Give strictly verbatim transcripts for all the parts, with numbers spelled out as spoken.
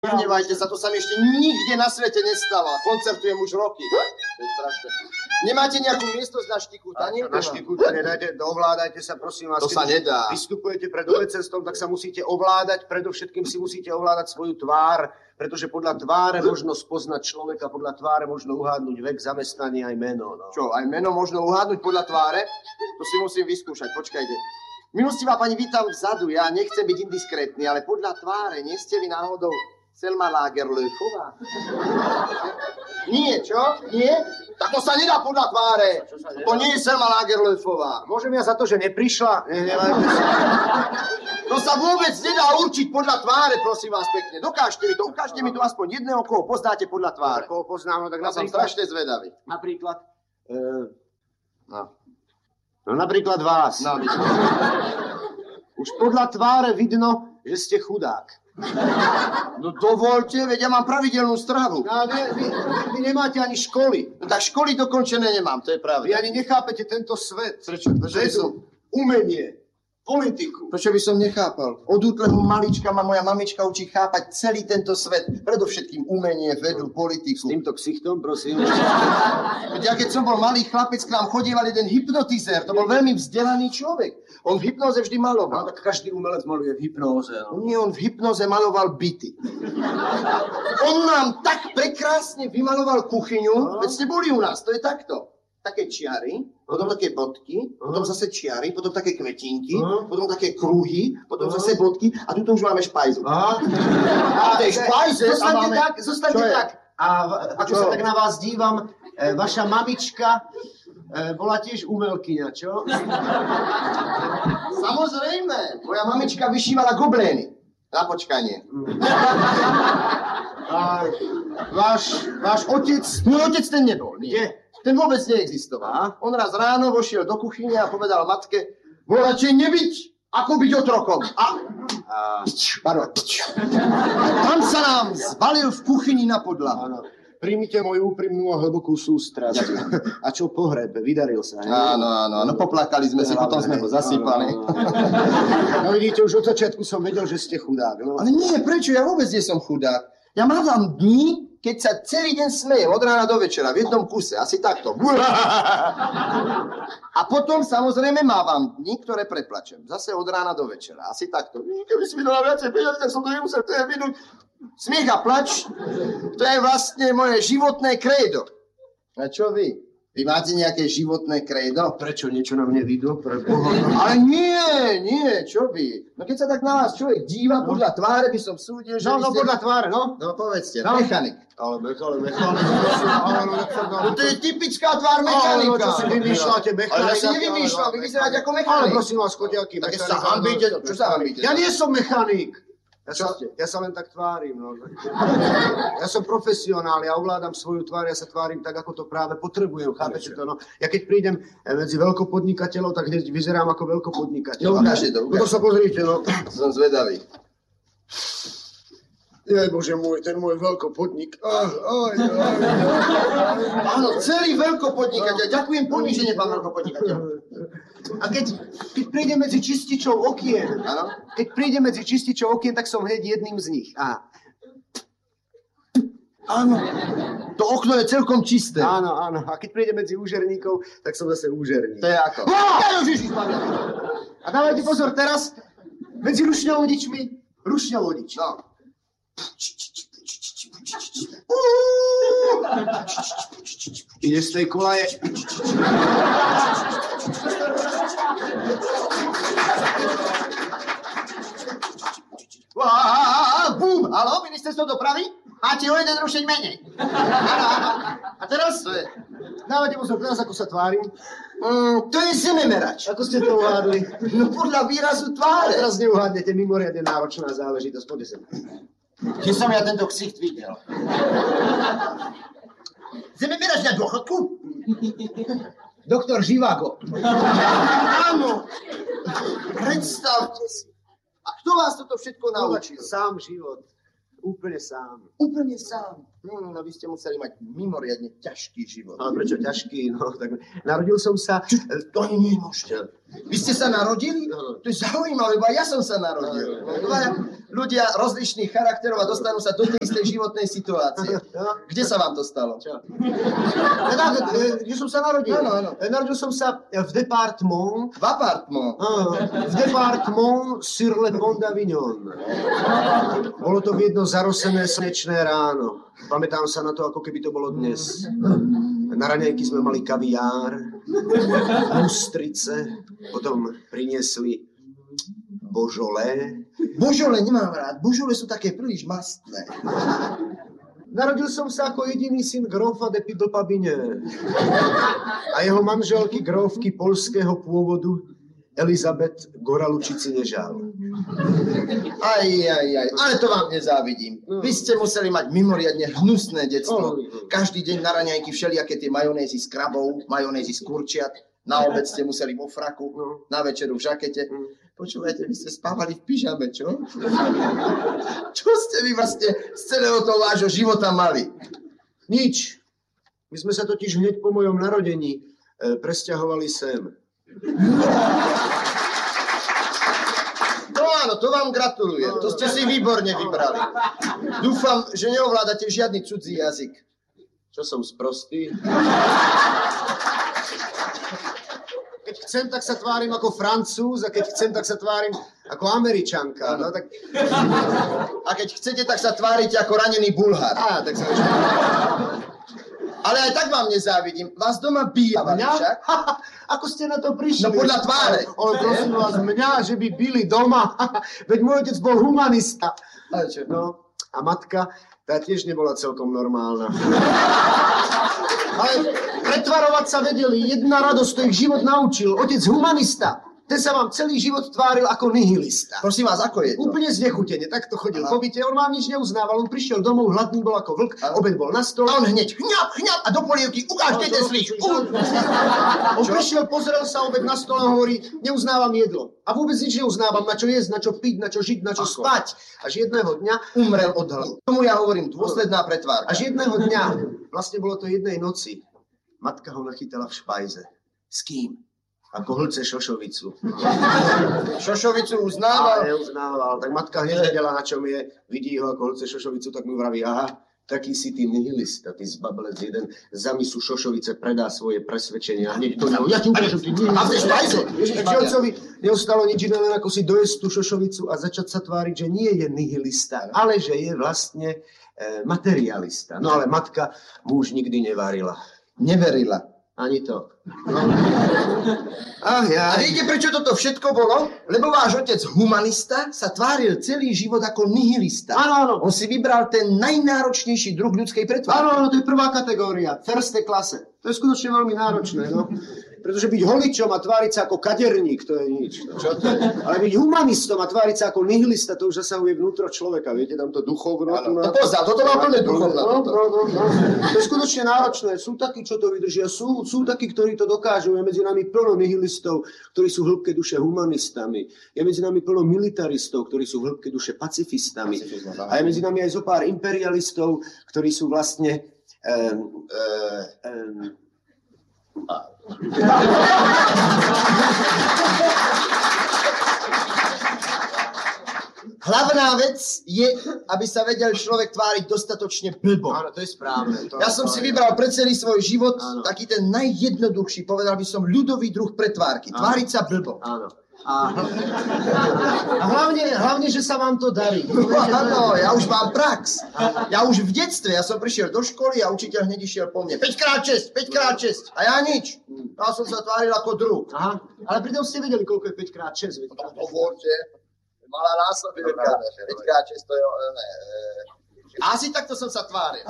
Nehnevajte sa, to sa mi ešte nikde na svete nestalo. Koncertujem už roky. To je strašné. Nemáte nejakú miestnosť na štikútanie? Na štikútanie dajte, ovládajte sa, prosím vás. To sa nedá. Vystupujete pred obecenstvom, tak sa musíte ovládať, predovšetkým si musíte ovládať svoju tvár, pretože podľa tváre možno spoznať človeka, podľa tváre možno uhádnuť vek, zamestnanie aj meno. No. Čo, aj meno možno uhádnuť podľa tváre? To si musím vyskúšať, počkajte. Milostivá pani, vítam vzadu, ja nechcem byť indiskrétny, ale podľa tváre nie ste vy náhodou Selma Lagerlöfová? Nie, čo? Nie? Tak to sa nedá podľa tváre. To nie je Selma Lagerlöfová. Môžem ja za to, že neprišla? Ne, ne, to sa vôbec nedá určiť podľa tváre, prosím vás pekne. Dokážte mi to, ukážte mi tu aspoň jedného, koho poznáte podľa tváre. Koho poznám, no tak ja som strašne zvedavý. Napríklad? Uh, no. no napríklad vás. No, už podľa tváre vidno, že ste chudák. No dovolte, veď ja mám pravidelnú stravu. No, vy, vy, vy nemáte ani školy. No, tak školy dokončené nemám, to je pravda. Vy ani nechápete tento svet. Prečo? Prečo by som... Umenie, politiku. Prečo by som nechápal? Od útleho malička ma moja mamička učí chápať celý tento svet. Predovšetkým umenie, vedu, politiku. S týmto ksichtom, prosím. Veď ja keď som bol malý chlapec, k nám chodieval jeden hypnotizér. To bol veľmi vzdelaný človek. On v hypnoze vždy maloval. No tak každý umelec maluje v hypnoze. No. Nie, on v hypnoze maloval byty. On nám tak prekrásne vymaloval kuchyňu. No. Veď ste boli u nás, to je takto. Také čiary, potom také bodky, uh-huh. potom zase čiary, potom také kvetinky, uh-huh. potom také kruhy, potom uh-huh. zase bodky a tu už máme špajzu. Uh-huh. A tej špajze zostaňte máme... tak, zostaňte tak. A ako sa tak na vás dívam, e, vaša mamička e, bola tiež umelkyňa, čo? Samozrejme, moja mamička vyšívala goblény na počkanie. A váš, váš otec... Môj otec ten nebol, nie. Nie. Ten vôbec neexistoval. On raz ráno vošiel do kuchyne a povedal matke, bol radšej nebyť, ako byť otrokom. A... a... Pardon. Tam sa nám zbalil v kuchyni na podlahu. Áno. Príjmite moju úprimnú a hlbokú sústrasť. A čo pohreb? Vydaril sa, ne? Áno, áno, áno. Poplakali sme si, potom sme ho zasypali. No vidíte, už od začiatku som vedel, že ste chudák. No. Ale nie, prečo? Ja vôbec nie som chudák. Ja mávam dní, keď sa celý deň smejem od rána do večera v jednom kuse, asi takto. A potom samozrejme mávam dní, ktoré preplačem. Zase od rána do večera, asi takto. Keby si mi dala viacej peniazy, tak som to nemusel to je minúť. Smiech a plač, to je vlastne moje životné krédo. A čo vy? Vy máte nejaké životné krédo? Prečo niečo na mne vidno? Ale nie, nie, čo vy? No keď sa tak na vás človek díva, podľa tváre by som súdil, že... No, no, ste... podľa tváre, no. No, povedzte, no. Mechanik. Ale mechanik, mechanik. No to je typická tvár mechanika. Ale čo si vymýšľate, mechanika? Ale ja si nevymýšľam, vy vyzeráte ako mechanik. Ale prosím vás, chodiaky, tak sa hanbíte, čo sa hanbíte? Ja nie som mechanik. Ja sa, ja sa len tak tvárim. No. Ja som profesionál, ja ovládam svoju tvár, ja sa tvárim tak, ako to práve potrebujem. Chápete to? No. Ja keď prídem medzi veľkopodnikateľov, tak hneď vyzerám ako veľkopodnikateľ. No ukážte to, ukážte. To sa pozrite, no. Som zvedavý. Jaj, Bože môj, ten môj veľkopodnik. Aj, aj, aj. Áno, celý veľkopodnikateľ. Ďakujem poníženie, pán veľkopodnikateľ. A keď, keď príde medzi čističov okien, ano? keď príde medzi čističov okien, tak som hneď jedným z nich. A... Áno, to okno je celkom čisté. Áno, áno. A keď príde medzi úžerníkov, tak som zase úžerník. To je ako? A dávajte pozor, teraz medzi rušňovodičmi, rušňovodič. No. Ide z tej kolaje. Bum! Haló, ministerstvo dopravy? Máte o jeden rušeň menej. Áno, áno. A teraz? To je... Dávajte pozor, teraz ako sa tvárim. Mm, to je zememerač. Ako ste to uhádli? No podľa výrazu tváre. A teraz neuhádnete, mimoriadne náročná záležitosť. Poďte sem. Kde som ja tento ksicht videl? Zememerač na dôchodku? Doktor Živago. Áno. Predstavte si. A kto vás toto všetko naučil? Sám život. Úplne sám. Úplne sám. No, no, vy ste museli mať mimoriadne ťažký život. Ale prečo ťažký? No, tak narodil som sa... To ani nemôžete. Vy ste sa narodili? To je zaujímavé, lebo aj ja som sa narodil. Ľudia rozličných charakterov a dostanú sa do tej istej životnej situácie. Kde sa vám to stalo? Čo? Kde som sa narodil? Áno, áno. Narodil som sa v departement. V apartment? V departement sur le pont d'Avignon. Bolo to v jedno zarosené slnečné ráno. Pamätám sa na to, ako keby to bolo dnes. Na raňajky sme mali kaviár, ústrice, potom priniesli božolé. Božole nemám rád, božole sú také príliš mastné. Narodil som sa ako jediný syn grófa de Pidlpabine a jeho manželky grófky poľského pôvodu Elizabeth Goralučici-Nežal. Aj, aj, aj, ale to vám nezávidím. Vy ste museli mať mimoriadne hnusné detstvo. Každý deň na raňajky všelijaké tie majonézy z krabov, majonézy z kurčiat. Na obed ste museli vo fraku, na večeru v žakete. Počúvajte, vy ste spávali v pyžame, čo? Čo ste vy vlastne z celého toho vášho života mali? Nič. My sme sa totiž hneď po mojom narodení e, presťahovali sem. No áno, to vám gratulujem. To ste si výborne vybrali. Dúfam, že neovládate žiadny cudzí jazyk. Čo som sprostý? Keď chcem, tak sa tvárim ako Francúz a keď chcem, tak sa tvárim ako Američanka. No, tak... A keď chcete, tak sa tvárite ako ranený Bulhár. Á, tak sa... Ale aj tak vám nezávidím. Vás doma bývali však. Ako ste na to prišli? No podľa tváre. Ale prosím vás, mňa, že by byli doma. Veď môj otec bol humanista. Ale čo? No, a matka, tá tiež nebola celkom normálna. Ale pretvarovať sa vedeli. Jedna radosť, to ich život naučil. Otec humanista. Ten sa vám celý život tváril ako nihilista. Prosím vás, ako je to? Úplne znechutene, tak to chodil po byte. On vám nič neuznával, on prišiel domov, hladný bol ako vlk, a... obed bol na stole. A on hneď hňap, hňap a do polievky, ukáž, kde ten slíš. On prišiel, pozrel sa, obed na stole a hovorí, neuznávam jedlo. A vôbec nič neuznávam, na čo jesť, na čo piť, na čo žiť, na čo ako? Spať. Až jedného dňa umrel od hladu. Tomu ja hovorím, dôsledná pretvárka. Až jedného dňa, vlastne bolo to jednej noci, matka ho nachytala v špajze. S kým? Ako hlce šošovicu. Šošovicu uznával? Ale neuznával. Tak matka hneď vedela, na čom je. Vidí ho ako hlce šošovicu, tak mu vraví, aha, taký si ty nihilista, ty zbablec jeden. Za misu šošovice predá svoje presvedčenia. Hneď to ja ti ukážem, ty nihilista. A v tej špajze? Takže otcovi neostalo nič iné, len ako si dojesť tú šošovicu a začať sa tváriť, že nie je nihilista, ale že je vlastne e, materialista. No ale matka mu už nikdy nevarila. Neverila. Ani to. No. Ach, ja. A viete, prečo toto všetko bolo? Lebo váš otec humanista sa tváril celý život ako nihilista. Áno, áno. On si vybral ten najnáročnejší druh ľudskej pretvárky. Áno, áno, to je prvá kategória. First klase. To je skutočne veľmi náročné, no. Pretože byť holičom a tváriť sa ako kaderník, to je nič. No. Čo to je? Ale byť humanistom a tváriť sa ako nihilista, to už zasahuje vnútro človeka. Viete, tam to duchovno. Áno, to pozná, toto má plné duchovno. No, no, no, no. To je skutočne náročné. Sú takí, čo to vydržia. Sú, sú takí, ktorí to dokážu. Je medzi nami plno nihilistov, ktorí sú v hĺbke duše humanistami. Je medzi nami plno militaristov, ktorí sú v hĺbke duše pacifistami. A je medzi nami aj zo pár imperialistov, ktorí sú vlastne... Um, um, um, Hlavná vec je, aby sa vedel človek tváriť dostatočne blbo. Áno, to je správne. To ja som si vybral pre celý svoj život áno. taký ten najjednoduchší, povedal by som, ľudový druh pretvárky. Áno. Tváriť sa blbo. Áno. A, a hlavne, hlavne, že sa vám to darí. No, áno, ja už mám prax. Ja už v detstve, ja som prišiel do školy a učiteľ hneď išiel po mne. päť krát šesť, päť krát šesť. A ja nič. Ja som sa tváril ako druh. Aha, ale pritom ste vedeli, koľko je päť krát šesť. No, hovorte. Malá násobivka. päť krát šesť to je... Ne, asi takto som sa tváril.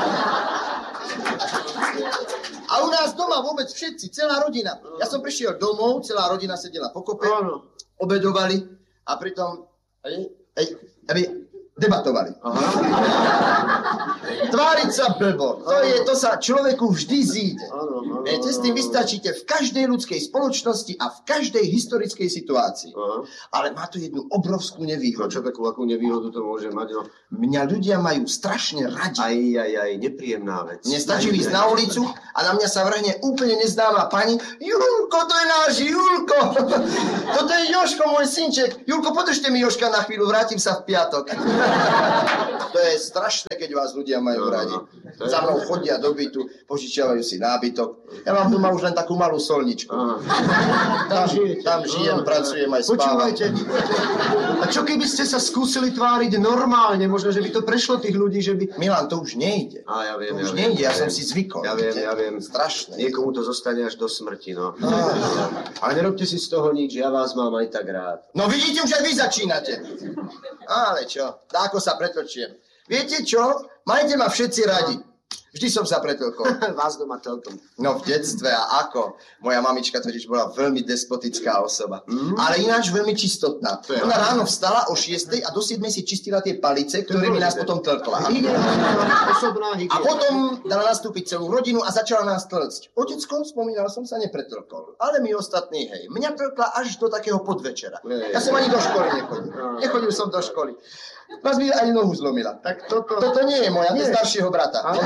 A u nás doma vôbec všetci, celá rodina. Ja som prišiel domov, celá rodina sedela pokope, obedovali a pritom ej, ej, ej, debatovali. Aha. Tváriť sa blbo. To, je, to sa človeku vždy zíde. Áno, áno, Viete, s tým vystačíte v každej ľudskej spoločnosti a v každej historickej situácii. Aha. Ale má to jednu obrovskú No nevýhodu. čo takú, akú nevýhodu to môže mať, no? Mňa ľudia majú strašne radi. Aj, aj, aj, nepríjemná vec. Mne stačí ísť na ulicu a na mňa sa vrhne úplne neznáma pani. Julko, to je náš Julko. Toto je Jožko, môj synček. Julko, podržte mi Jožka na chvíľu, vrátim sa v piatok. To je strašné, keď vás ľudia majú No, radi. no. Za mnou chodia do bytu, požičiavajú si nábytok. Ja mám doma už len takú malú solničku. Aha. Tam, žijete. tam žijem, No, pracujem aj spávam. Počúvajte, a čo keby ste sa skúsili tváriť normálne? Možno, že by to prešlo tých ľudí, že by... Milan, to už nejde. A ja viem, To už ja viem, nejde, ja ja som viem. si zvykol. Ja viem, viete? ja viem. Strašné. Niekomu to zostane až do smrti, no. Ah. Ale nerobte si z toho nič, ja vás mám aj tak rád. No vidíte, už aj vy začínate. Ale čo, dáko sa pretočiem. Viete čo? Majte ma všetci radi. Vždy som sa pretlkol. Vás doma telkom. No v detstve a ako? Moja mamička totiž bola veľmi despotická osoba. Mm. Ale ináč veľmi čistotná. To je Ona rád. ráno vstala o šiestej a do siedmej si čistila tie palice, ktorými nás potom tlkla. Osobná hygiena. A potom dala nastúpiť celú rodinu a začala nás tlcť. Otecko, spomínal som sa, nepretlkol. Ale my ostatní, hej, mňa tlkla až do takého podvečera. Hej. Ja som ani do školy nechodil. Nechodil som do školy. Vás mi ani nohu zlomila. Tak toto... Toto nie je moja, to je Nie. staršieho brata. Áno.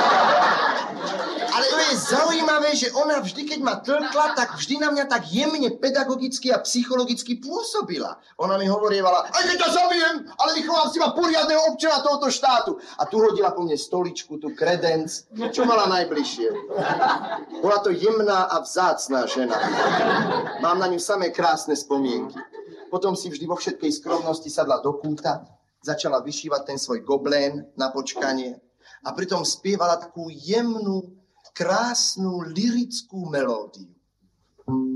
Ale to je zaujímavé, že ona vždy, keď ma tlkla, tak vždy na mňa tak jemne pedagogicky a psychologicky pôsobila. Ona mi hovorievala, aj keď ťa zabijem, ale vychovám si ma poriadneho občana tohoto štátu. A tu hodila po mne stoličku, tu kredenc, čo mala najbližšie. Bola to jemná a vzácná žena. Mám na ňu samé krásne spomienky. Potom si vždy vo všetkej skromnosti sadla do kúta, začala vyšívať ten svoj goblén na počkanie a pritom spievala takú jemnú, krásnu, lirickú melódiu.